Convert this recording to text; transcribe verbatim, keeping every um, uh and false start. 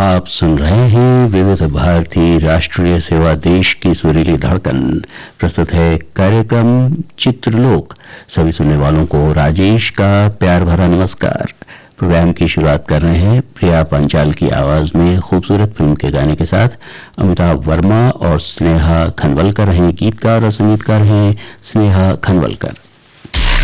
आप सुन रहे हैं विविध भारती राष्ट्रीय सेवा देश की सुरीली धड़कन। प्रस्तुत है कार्यक्रम चित्रलोक। सभी सुनने वालों को राजेश का प्यार भरा नमस्कार। प्रोग्राम की शुरुआत कर रहे हैं प्रिया पंचाल की आवाज में खूबसूरत फिल्म के गाने के साथ। अमिताभ वर्मा और स्नेहा खनवलकर हैं गीतकार और संगीतकार हैं स्नेहा खनवलकर।